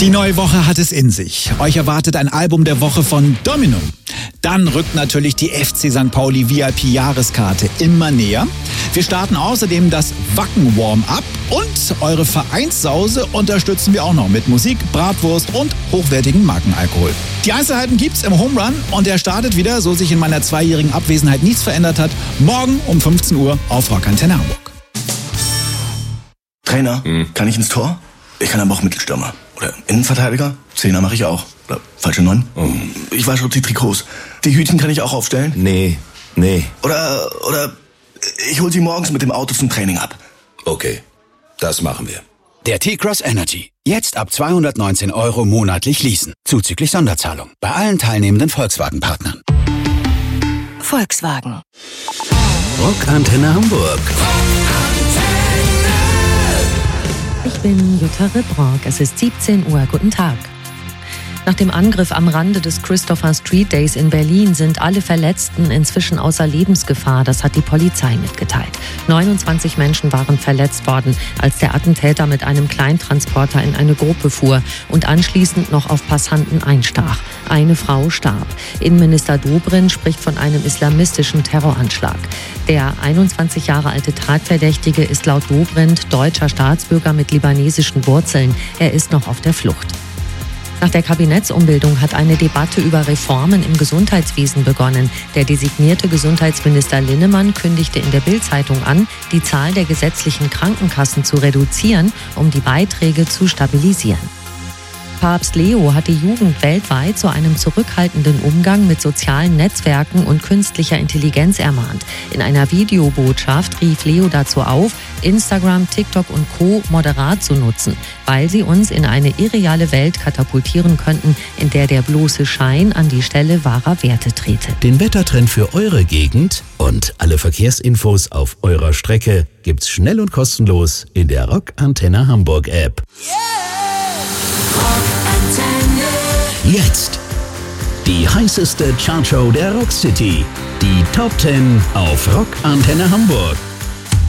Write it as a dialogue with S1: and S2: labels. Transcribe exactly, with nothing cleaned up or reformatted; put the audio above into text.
S1: Die neue Woche hat es in sich. Euch erwartet ein Album der Woche von Dominum. Dann rückt natürlich die F C Sankt Pauli V I P-Jahreskarte immer näher. Wir starten außerdem das Wacken-Warm-Up und eure Vereinssause unterstützen wir auch noch mit Musik, Bratwurst und hochwertigen Markenalkohol. Die Einzelheiten gibt's im Home Run und der startet wieder, so sich in meiner zweijährigen Abwesenheit nichts verändert hat, morgen um fünfzehn Uhr auf Rock Antenne Hamburg.
S2: Trainer, hm. kann ich ins Tor? Ich kann aber auch Mittelstürmer. Oder Innenverteidiger? Zehner mache ich auch. Oder falsche Neun? Oh. Ich wasche die Trikots. Die Hütchen kann ich auch aufstellen?
S3: Nee, nee.
S2: Oder, oder ich hol sie morgens mit dem Auto zum Training ab.
S3: Okay, das machen wir.
S4: Der T-Cross Energy. Jetzt ab zweihundertneunzehn Euro monatlich leasen. Zuzüglich Sonderzahlung. Bei allen teilnehmenden Volkswagen-Partnern.
S5: Volkswagen.
S4: Rock Antenne Hamburg.
S5: Ich bin Jutta Ribrock. Es ist siebzehn Uhr. Guten Tag. Nach dem Angriff am Rande des Christopher Street Days in Berlin sind alle Verletzten inzwischen außer Lebensgefahr. Das hat die Polizei mitgeteilt. neunundzwanzig Menschen waren verletzt worden, als der Attentäter mit einem Kleintransporter in eine Gruppe fuhr und anschließend noch auf Passanten einstach. Eine Frau starb. Innenminister Dobrindt spricht von einem islamistischen Terroranschlag. Der einundzwanzig Jahre alte Tatverdächtige ist laut Dobrindt deutscher Staatsbürger mit libanesischen Wurzeln. Er ist noch auf der Flucht. Nach der Kabinettsumbildung hat eine Debatte über Reformen im Gesundheitswesen begonnen. Der designierte Gesundheitsminister Linnemann kündigte in der Bild-Zeitung an, die Zahl der gesetzlichen Krankenkassen zu reduzieren, um die Beiträge zu stabilisieren. Papst Leo hat die Jugend weltweit zu einem zurückhaltenden Umgang mit sozialen Netzwerken und künstlicher Intelligenz ermahnt. In einer Videobotschaft rief Leo dazu auf, Instagram, TikTok und Co. moderat zu nutzen, weil sie uns in eine irreale Welt katapultieren könnten, in der der bloße Schein an die Stelle wahrer Werte trete.
S6: Den Wettertrend für eure Gegend und alle Verkehrsinfos auf eurer Strecke gibt's schnell und kostenlos in der Rock Antenne Hamburg App. Jetzt die heißeste Chartshow der Rock City. Die Top zehn auf Rock Antenne Hamburg.